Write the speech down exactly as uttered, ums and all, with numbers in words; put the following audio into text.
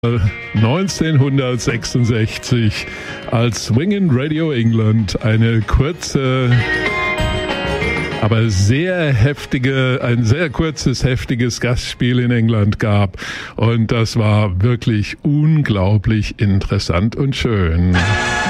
neunzehnhundertsechsundsechzig, als Swingin' Radio England eine kurze, aber sehr heftige, ein sehr kurzes, heftiges Gastspiel in England gab. Und das war wirklich unglaublich interessant und schön.